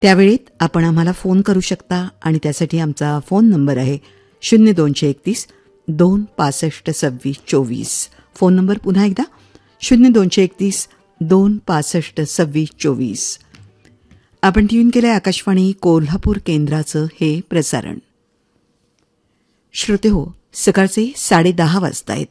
त्यावेळेत आपण आम्हाला फोन करू शकता आणि त्यासाठी आमचा फोन नंबर आहे 0231 265 26 24. फोन नंबर पुन्हा एकदा 0231 265 26 24. आपण ट्यून केलंय आकाशवाणी कोल्हापूर केंद्राचं हे प्रसारण. श्रोते हो, सकाळचे 10:30 वाजतायत.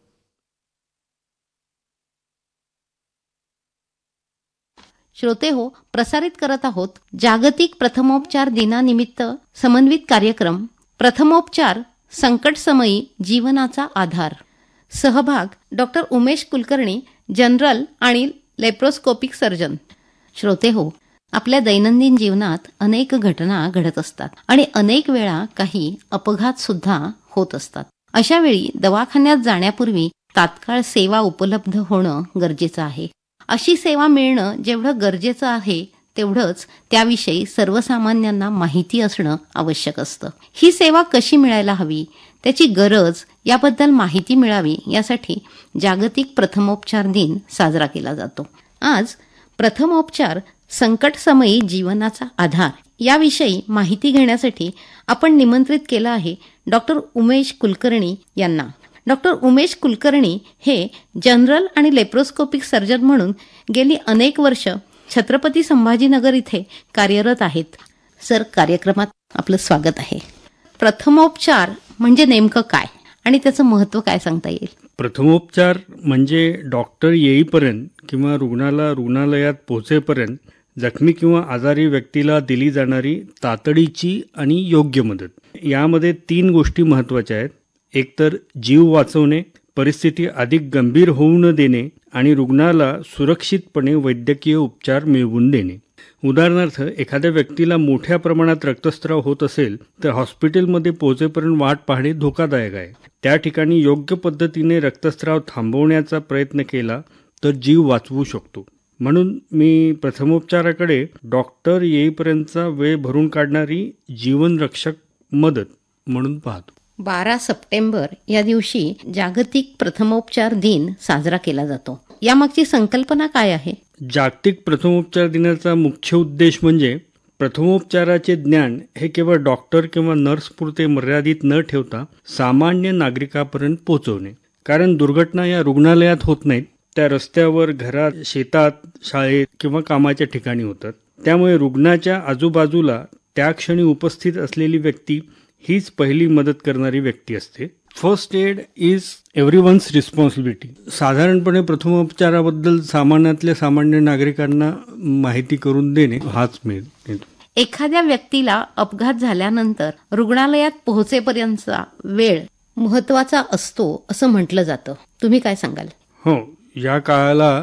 श्रोते हो, प्रसारित करत आहोत जागतिक प्रथमोपचार दिनानिमित्त समन्वित कार्यक्रम प्रथमोपचार संकटसमयी जीवनाचा आधार. सहभाग डॉक्टर उमेश कुलकर्णी, जनरल आणि लेप्रोस्कोपिक सर्जन. श्रोते हो, आपल्या दैनंदिन जीवनात अनेक घटना घडत असतात आणि अनेक वेळा काही अपघात सुद्धा होत असतात. अशा वेळी दवाखान्यात जाण्यापूर्वी तात्काळ सेवा उपलब्ध होणं गरजेचं आहे. अशी सेवा मिळणं जेवढं गरजेचं आहे तेवढंच त्याविषयी सर्वसामान्यांना माहिती असणं आवश्यक असतं. ही सेवा कशी मिळायला हवी, त्याची गरज याबद्दल माहिती मिळावी यासाठी जागतिक प्रथमोपचार दिन साजरा केला जातो. आज प्रथमोपचार संकटसमयी जीवनाचा आधार याविषयी माहिती घेण्यासाठी आपण निमंत्रित केलं आहे डॉक्टर उमेश कुलकर्णी यांना. डॉक्टर उमेश कुलकर्णी हे जनरल आणि लेप्रोस्कोपिक सर्जन म्हणून गेली अनेक वर्ष छत्रपती संभाजीनगर इथे कार्यरत आहेत. सर, कार्यक्रमात आपलं स्वागत आहे. प्रथमोपचार म्हणजे नेमकं काय आणि त्याचं महत्त्व काय सांगता येईल? प्रथमोपचार म्हणजे डॉक्टर येईपर्यंत किंवा रुग्णालयात पोहोचेपर्यंत जखमी किंवा आजारी व्यक्तीला दिली जाणारी तातडीची आणि योग्य मदत. यामध्ये 3 गोष्टी महत्त्वाच्या आहेत. एक तर जीव वाचवणे, परिस्थिती अधिक गंभीर होऊ न देणे आणि रुग्णाला सुरक्षितपणे वैद्यकीय उपचार मिळवून देणे. उदाहरणार्थ, एखाद्या व्यक्तीला मोठ्या प्रमाणात रक्तस्राव होत असेल तर हॉस्पिटलमध्ये पोहोचेपर्यंत वाट पाहणे धोकादायक आहे. त्या ठिकाणी योग्य पद्धतीने रक्तस्राव थांबवण्याचा प्रयत्न केला तर जीव वाचवू शकतो. म्हणून मी प्रथमोपचाराकडे डॉक्टर येईपर्यंतचा वेळ भरून काढणारी जीवनरक्षक मदत म्हणून पाहतो. 12 सप्टेंबर या दिवशी जागतिक प्रथमोपचार दिन साजरा केला जातो. यामागची संकल्पना काय आहे? जागतिक प्रथमोपचार दिनाचा मुख्य उद्देश म्हणजे प्रथमोपचाराचे ज्ञान हे केवळ डॉक्टर किंवा नर्स पुरते मर्यादित न ठेवता सामान्य नागरिकापर्यंत पोहोचवणे. कारण दुर्घटना या रुग्णालयात होत नाहीत, त्या रस्त्यावर, घरात, शेतात, शाळेत किंवा कामाच्या ठिकाणी होतात. त्यामुळे रुग्णाच्या आजूबाजूला त्या क्षणी उपस्थित असलेली व्यक्ती हीच पहिली मदत करणारी व्यक्ती असते. First aid is everyone's responsibility. साधारणपणे प्रथमोपचाराबद्दल सामान्यातल्या सामान्य नागरिकांना माहिती करून देणे हाच मेन. एखाद्या व्यक्तीला अपघात झाल्यानंतर रुग्णालयात पोहोचेपर्यंतचा वेळ महत्वाचा असतो असं म्हटलं जातं. तुम्ही काय सांगाल? हो, या काळाला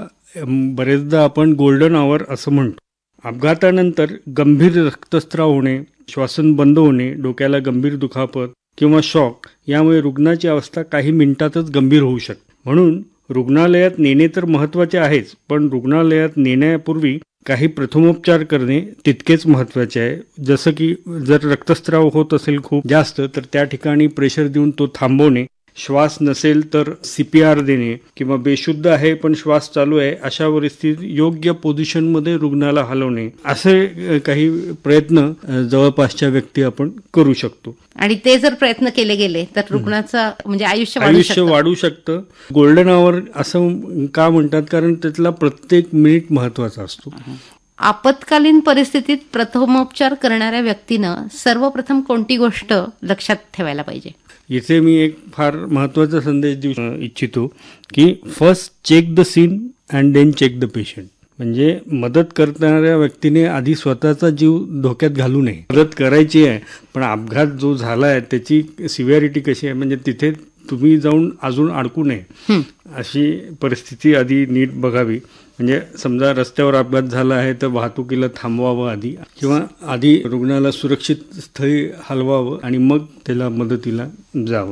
बरेचदा आपण गोल्डन आवर असं म्हणतो. अपघातानंतर गंभीर रक्तस्राव होणे, श्वासन बंद होणे, डोक्याला गंभीर दुखापत किंवा शॉक यामुळे रुग्णाची अवस्था काही मिनिटातच गंभीर होऊ शकते. म्हणून रुग्णालयात नेणे तर महत्त्वाचे आहेच, पण रुग्णालयात नेण्यापूर्वी काही प्रथमोपचार करणे तितकेच महत्त्वाचे आहे. जसं की जर रक्तस्राव होत असेल खूप जास्त तर त्या ठिकाणी प्रेशर देऊन तो थांबवणे, श्वास नसेल तर CPR देणे किंवा बेशुद्ध आहे पण श्वास चालू आहे अशा परिस्थितीत योग्य पोझिशनमध्ये रुग्णाला हलवणे, असे काही प्रयत्न जवळपासच्या व्यक्ती आपण करू शकतो. आणि ते जर प्रयत्न केले गेले तर रुग्णाचं म्हणजे आयुष्य वाढू शकतं. गोल्डन आवर असं का म्हणतात? कारण त्यातला प्रत्येक मिनिट महत्वाचा असतो. आपत्कालीन परिस्थितीत प्रथमोपचार करणाऱ्या व्यक्तीनं सर्वप्रथम कोणती गोष्ट लक्षात ठेवायला पाहिजे? इथे मी एक फार महत्त्वाचा संदेश देऊ इच्छितो की first check the scene and then check the patient. म्हणजे मदत करणाऱ्या व्यक्तीने आधी स्वतःचा जीव धोक्यात घालू नये. मदत करायची आहे पण अपघात जो झाला आहे त्याची सिव्हिअरिटी कशी आहे, म्हणजे तिथे तुम्ही जाऊन अजून अडकू नये अशी परिस्थिती आधी नीट बघावी. म्हणजे समजा रस्त्यावर अपघात झाला आहे तर वाहतुकीला थांबवावं आधी, किंवा आधी रुग्णाला सुरक्षित स्थळी हलवावं आणि मग त्याला मदतीला जावं.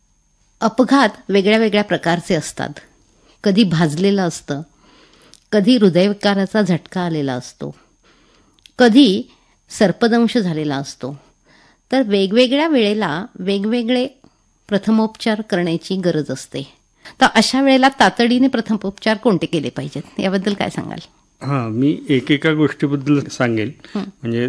अपघात वेगळ्या वेगळ्या प्रकारचे असतात. कधी भाजलेलं असतं, कधी हृदयविकाराचा झटका आलेला असतो, कधी सर्पदंश झालेला असतो. तर वेगवेगळ्या वेळेला वेगवेगळे प्रथमोपचार करण्याची गरज असते. तर अशा वेळेला तातडीने प्रथमोपचार कोणते केले पाहिजेत याबद्दल काय सांगाल? मी एकेका गोष्टीबद्दल सांगेल. म्हणजे